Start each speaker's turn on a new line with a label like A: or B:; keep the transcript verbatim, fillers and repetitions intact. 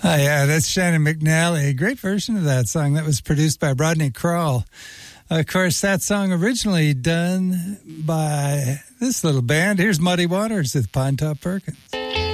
A: Oh, yeah, that's Shannon McNally. A great version of that song that was produced by Rodney Crowell. Of course, that song originally done by this little band. Here's Muddy Waters with Pine Top Perkins.